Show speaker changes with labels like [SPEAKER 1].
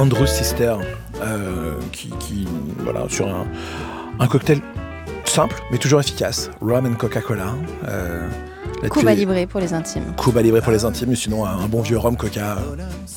[SPEAKER 1] Andrews Sister, voilà, sur un cocktail simple mais toujours efficace, Rum and Coca-Cola.
[SPEAKER 2] Cuba Libre pour les intimes.
[SPEAKER 1] Cuba Libre pour les intimes, mais sinon un bon vieux rhum coca.